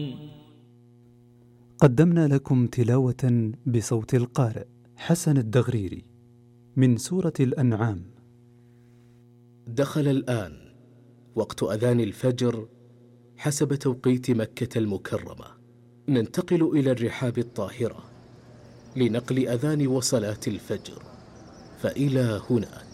قدمنا لكم تلاوة بصوت القارئ حسن الدغريري من سورة الأنعام. دخل الآن وقت أذان الفجر حسب توقيت مكة المكرمة. ننتقل إلى الرحاب الطاهرة لنقل أذان وصلاة الفجر، فإلى هناك.